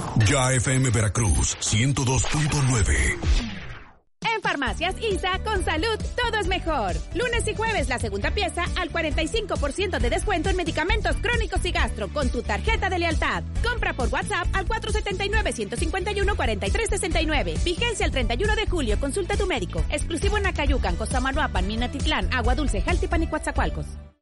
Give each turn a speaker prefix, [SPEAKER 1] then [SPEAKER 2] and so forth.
[SPEAKER 1] Ya FM Veracruz 102.9.
[SPEAKER 2] En Farmacias ISA, con salud, todo es mejor. Lunes y jueves, la segunda pieza al 45% de descuento en medicamentos crónicos y gastro con tu tarjeta de lealtad. Compra por WhatsApp al 479-151-4369. Vigencia el 31 de julio. Consulta a tu médico. Exclusivo en Acayucan, Cosamaloapan, Minatitlán, Agua Dulce, Jaltipan y Coatzacoalcos.